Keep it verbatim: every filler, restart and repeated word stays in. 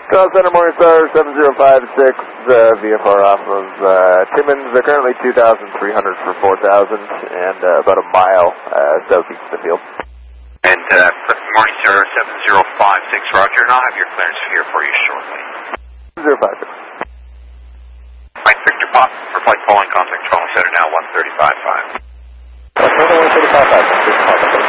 Call Center Morningstar seven zero five six, uh, V F R off of uh, Timmins. They're currently two thousand three hundred for four thousand and uh, about a mile uh, southeast of the field. And uh, Morningstar seven zero five six, Roger, and I'll have your clearance here for you shortly. seven zero five six. Mike Victor Pop for flight following contact twelve center now one thirty-five five. one thirty-five five.